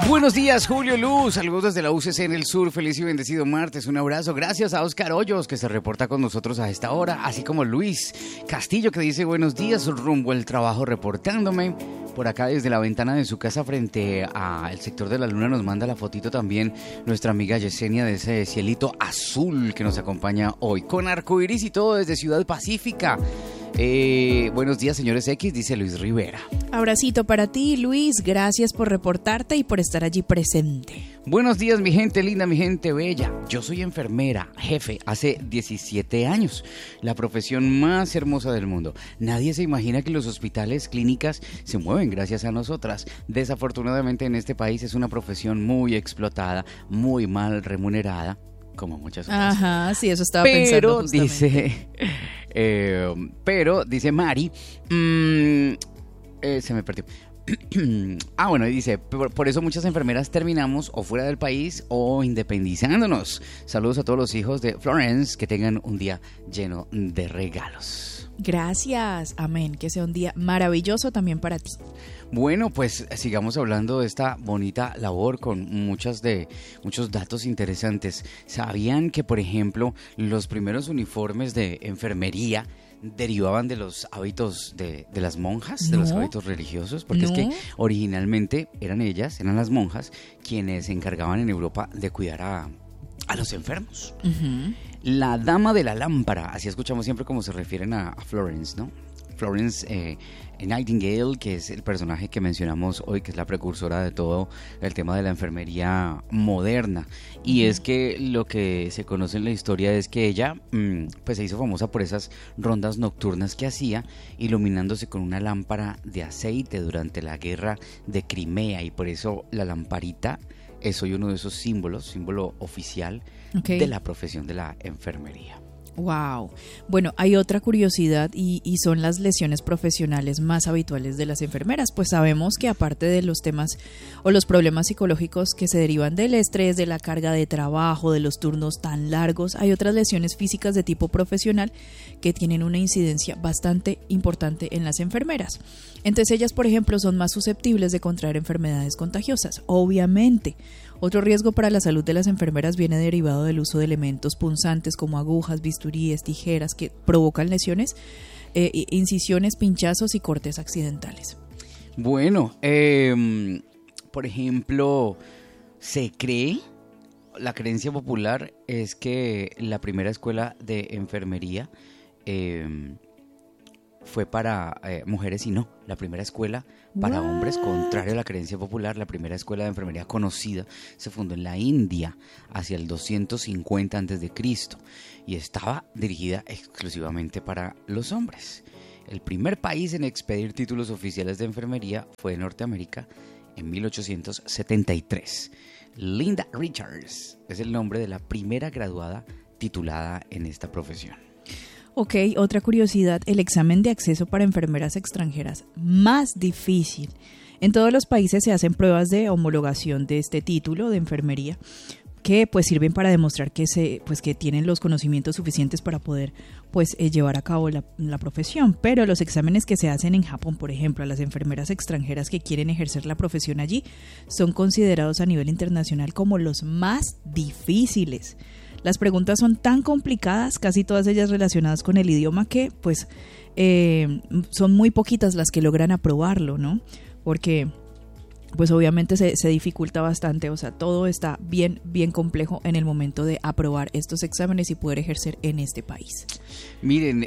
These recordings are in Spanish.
Buenos días, Julio Luz. Saludos desde la UCC en el sur. Feliz y bendecido martes. Un abrazo. Gracias a Oscar Hoyos, que se reporta con nosotros a esta hora, así como Luis Castillo, que dice buenos días, rumbo al trabajo reportándome. Por acá desde la ventana de su casa frente al sector de la luna nos manda la fotito también nuestra amiga Yesenia de ese cielito azul que nos acompaña hoy. Con arcoiris y todo desde Ciudad Pacífica. Buenos días, señores X, dice Luis Rivera. Abracito para ti, Luis. Gracias por reportarte y por estar allí presente. Buenos días, mi gente linda, mi gente bella. Yo soy enfermera, jefe, hace 17 años. La profesión más hermosa del mundo. Nadie se imagina que los hospitales, clínicas se mueven gracias a nosotras. Desafortunadamente en este país es una profesión muy explotada, muy mal remunerada, como muchas otras. Ajá, sí, eso estaba pensando Pero justamente. dice Mari, se me perdió. Bueno, y dice, por eso muchas enfermeras terminamos o fuera del país o independizándonos. Saludos a todos los hijos de Florence, que tengan un día lleno de regalos. Gracias, amén, que sea un día maravilloso también para ti. Bueno, pues sigamos hablando de esta bonita labor con muchos datos interesantes. ¿Sabían que, por ejemplo, los primeros uniformes de enfermería derivaban de los hábitos de las monjas, de los hábitos religiosos? Porque es que originalmente eran las monjas, quienes se encargaban en Europa de cuidar a los enfermos. Uh-huh. La dama de la lámpara, así escuchamos siempre como se refieren a Florence, ¿no? Florence Nightingale, que es el personaje que mencionamos hoy, que es la precursora de todo el tema de la enfermería moderna. Y es que lo que se conoce en la historia es que ella pues se hizo famosa por esas rondas nocturnas que hacía, iluminándose con una lámpara de aceite durante la guerra de Crimea, y por eso la lamparita es hoy uno de esos símbolo oficial de la profesión de la enfermería. Wow. Bueno, hay otra curiosidad y son las lesiones profesionales más habituales de las enfermeras. Pues sabemos que aparte de los temas o los problemas psicológicos que se derivan del estrés, de la carga de trabajo, de los turnos tan largos, hay otras lesiones físicas de tipo profesional que tienen una incidencia bastante importante en las enfermeras. Entre ellas, por ejemplo, son más susceptibles de contraer enfermedades contagiosas, obviamente. Otro riesgo para la salud de las enfermeras viene derivado del uso de elementos punzantes como agujas, bisturíes, tijeras que provocan lesiones, incisiones, pinchazos y cortes accidentales. Bueno, por ejemplo, la creencia popular es que la primera escuela de enfermería fue para mujeres, y no, la primera escuela para hombres, contrario a la creencia popular. La primera escuela de enfermería conocida se fundó en la India hacia el 250 a.C. y estaba dirigida exclusivamente para los hombres. El primer país en expedir títulos oficiales de enfermería fue Norteamérica en 1873. Linda Richards es el nombre de la primera graduada titulada en esta profesión. Ok, otra curiosidad, el examen de acceso para enfermeras extranjeras más difícil. En todos los países se hacen pruebas de homologación de este título de enfermería que pues sirven para demostrar que que tienen los conocimientos suficientes para poder llevar a cabo la profesión. Pero los exámenes que se hacen en Japón, por ejemplo, a las enfermeras extranjeras que quieren ejercer la profesión allí, son considerados a nivel internacional como los más difíciles. Las preguntas son tan complicadas, casi todas ellas relacionadas con el idioma, que son muy poquitas las que logran aprobarlo, ¿no? Porque pues obviamente se dificulta bastante, o sea, todo está bien complejo en el momento de aprobar estos exámenes y poder ejercer en este país. Miren,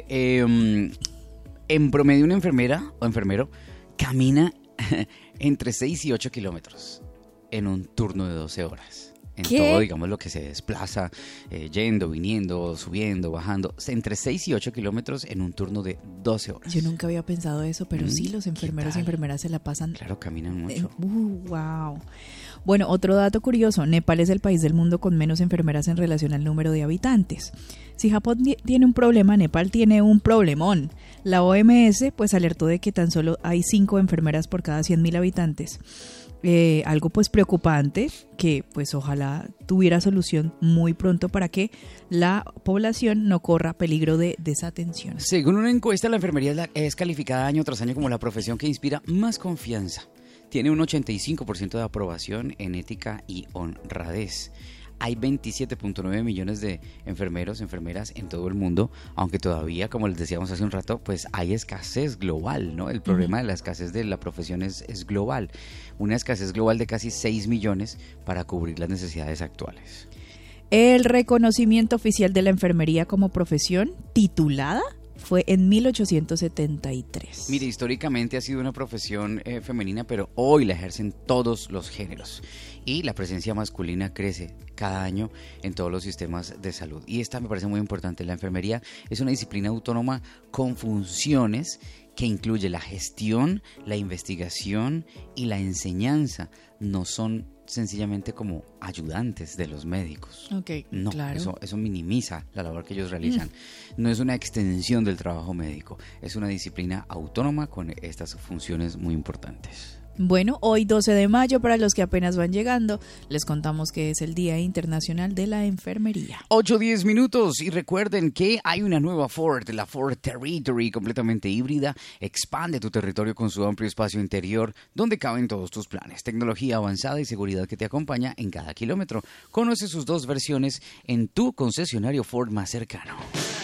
en promedio una enfermera o enfermero camina entre 6 y 8 kilómetros en un turno de 12 horas. En todo, digamos, lo que se desplaza, yendo, viniendo, subiendo, bajando, entre 6 y 8 kilómetros en un turno de 12 horas. Yo nunca había pensado eso, pero sí, los enfermeros y enfermeras se la pasan. Claro, caminan mucho. Wow. Bueno, otro dato curioso, Nepal es el país del mundo con menos enfermeras en relación al número de habitantes. Si Japón tiene un problema, Nepal tiene un problemón. La OMS pues alertó de que tan solo hay 5 enfermeras por cada 100.000 habitantes. Algo pues preocupante que pues ojalá tuviera solución muy pronto para que la población no corra peligro de desatención. Según una encuesta, la enfermería es calificada año tras año como la profesión que inspira más confianza. Tiene un 85% de aprobación en ética y honradez. Hay 27.9 millones de enfermeros, enfermeras en todo el mundo, aunque todavía, como les decíamos hace un rato, pues hay escasez global, ¿no? El problema de la escasez de la profesión es global. Una escasez global de casi 6 millones para cubrir las necesidades actuales. El reconocimiento oficial de la enfermería como profesión titulada fue en 1873. Mire, históricamente ha sido una profesión femenina, pero hoy la ejercen todos los géneros. Y la presencia masculina crece cada año en todos los sistemas de salud. Y esta me parece muy importante. La enfermería es una disciplina autónoma con funciones que incluye la gestión, la investigación y la enseñanza. No son sencillamente como ayudantes de los médicos. No, claro. Eso minimiza la labor que ellos realizan. No es una extensión del trabajo médico, es una disciplina autónoma con estas funciones muy importantes. Bueno, hoy 12 de mayo, para los que apenas van llegando, les contamos que es el Día Internacional de la Enfermería. 8-10 minutos y recuerden que hay una nueva Ford, la Ford Territory, completamente híbrida. Expande tu territorio con su amplio espacio interior, donde caben todos tus planes. Tecnología avanzada y seguridad que te acompaña en cada kilómetro. Conoce sus dos versiones en tu concesionario Ford más cercano.